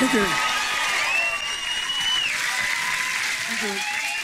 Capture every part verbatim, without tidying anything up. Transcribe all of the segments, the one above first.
Thank you. Thank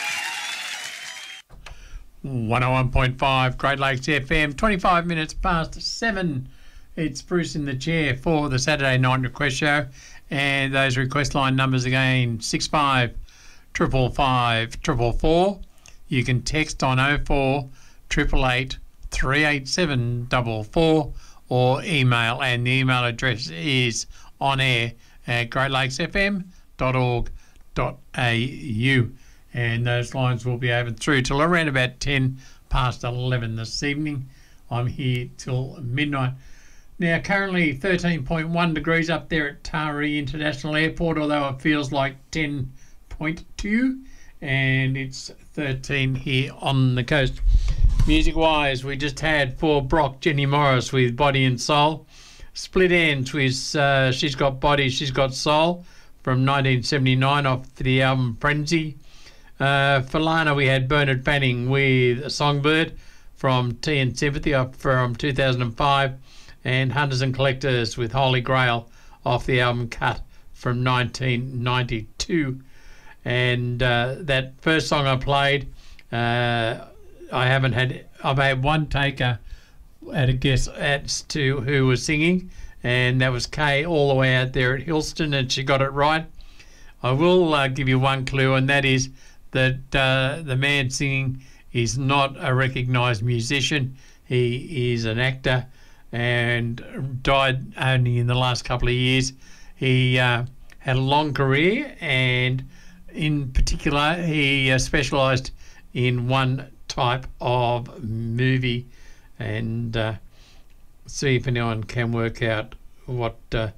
you. one oh one point five Great Lakes F M, twenty-five minutes past seven. It's Bruce in the chair for the Saturday Night Request Show. And those request line numbers again, six five five five five four four. You can text on oh four eight eight eight three eight seven four four or email, and the email address is on air at great lakes f m dot org dot a u. And those lines will be open through till around about ten past eleven this evening. I'm here till midnight. Now, currently thirteen point one degrees up there at Taree International Airport, although it feels like ten point two, and it's thirteen here on the coast. Music-wise, we just had for Brock, Jenny Morris with Body and Soul. Split Ends with uh, She's Got Body, She's Got Soul from nineteen seventy-nine off the album Frenzy. Uh, for Lana, we had Bernard Fanning with Songbird from Tea and Sympathy from two thousand five. And Hunters and Collectors with Holy Grail off the album Cut from nineteen ninety-two. And uh, that first song I played, uh, I haven't had, I've had one taker at a guess as to who was singing, and that was Kay all the way out there at Hillston, and she got it right. I will uh, give you one clue, and that is that uh, the man singing is not a recognised musician. He is an actor and died only in the last couple of years. He uh, had a long career, and in particular he uh, specialised in one type of movie. And uh, see if anyone can work out what uh,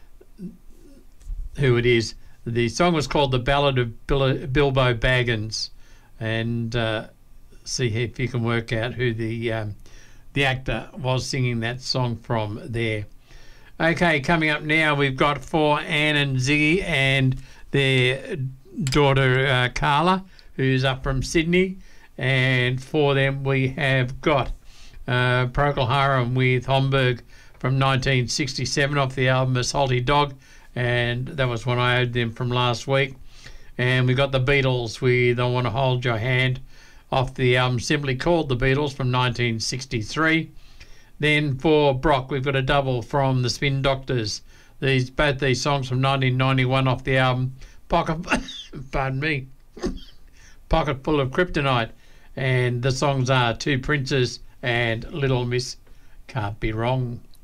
who it is. The song was called The Ballad of Bil- Bilbo Baggins, and uh, see if you can work out who the um, the actor was singing that song from there. Okay, coming up now, we've got for Anne and Ziggy and their daughter uh, Carla, who's up from Sydney, and for them we have got uh, Procol Harum with Homburg from nineteen sixty-seven off the album A Salty Dog, and that was when I owed them from last week. And we got the Beatles with I Want to Hold Your Hand off the album simply called The Beatles from nineteen sixty-three. Then for Brock, we've got a double from the Spin Doctors. These both these songs from nineteen ninety-one off the album Pocket, pardon me, Pocket Full of Kryptonite, and the songs are Two Princes and Little Miss Can't Be Wrong.